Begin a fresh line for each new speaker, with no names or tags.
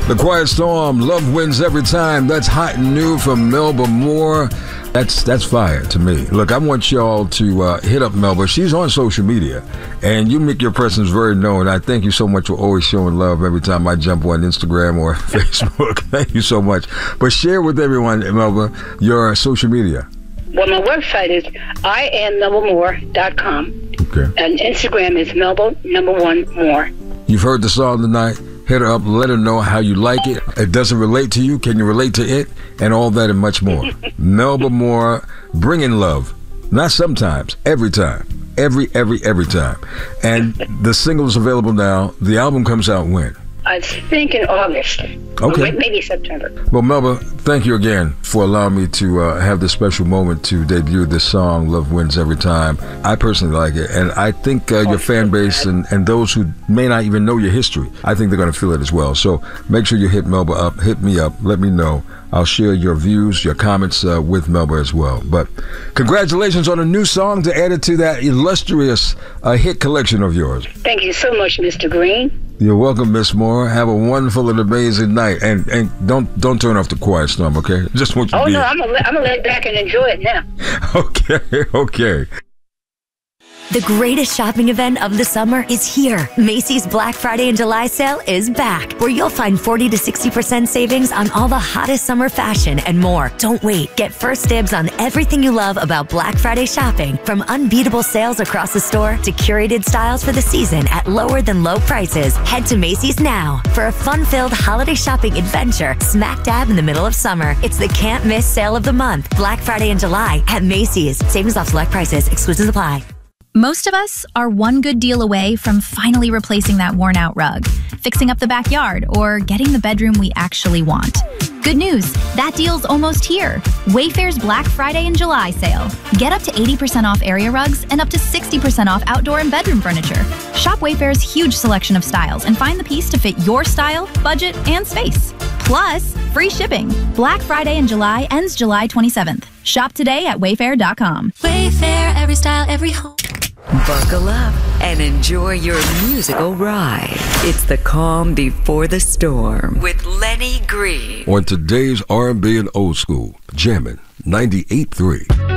The Quiet Storm, Love Wins Every Time. That's hot and new from Melba Moore. That's fire to me. Look, I want y'all to hit up Melba. She's on social media, and you make your presence very known. I thank you so much for always showing love every time I jump on Instagram or Facebook. Thank you so much. But share with everyone, Melba, your social media.
Well, my website is IamMelbaMoore.com.
Okay.
And Instagram is Melba1Moore.
You've heard the song tonight. Hit her up, let her know how you like it. It doesn't relate to you. Can you relate to it? And all that and much more. Melba Moore, bringing love. Not sometimes, every time. Every time. And the single is available now. The album comes out when?
I think in August.
Okay.
Or maybe September.
Well, Melba, thank you again for allowing me to have this special moment to debut this song, Love Wins Every Time. I personally like it, and I think your fan base and those who may not even know your history, I think they're going to feel it as well. So make sure you hit Melba up, hit me up, let me know. I'll share your views, your comments with Melba as well. But congratulations on a new song to add it to that illustrious hit collection of yours.
Thank you so much, Mr. Green.
You're welcome, Miss Moore. Have a wonderful and amazing night. And don't turn off the Quiet Storm, okay? Just want you to be...
no, I'm gonna lay back and enjoy it now.
Okay.
The greatest shopping event of the summer is here. Macy's Black Friday and July sale is back, where you'll find 40 to 60% savings on all the hottest summer fashion and more. Don't wait. Get first dibs on everything you love about Black Friday shopping, from unbeatable sales across the store to curated styles for the season at lower than low prices. Head to Macy's now for a fun-filled holiday shopping adventure smack dab in the middle of summer. It's the can't miss sale of the month. Black Friday and July at Macy's. Savings off select prices. Exclusions apply.
Most of us are one good deal away from finally replacing that worn-out rug, fixing up the backyard, or getting the bedroom we actually want. Good news, that deal's almost here. Wayfair's Black Friday and July sale. Get up to 80% off area rugs and up to 60% off outdoor and bedroom furniture. Shop Wayfair's huge selection of styles and find the piece to fit your style, budget, and space. Plus, free shipping. Black Friday in July ends July 27th. Shop today at Wayfair.com.
Wayfair, every style, every home.
Buckle up and enjoy your musical ride. It's the calm before the storm with Lenny Green.
On today's R&B and old school, jamming 98.3.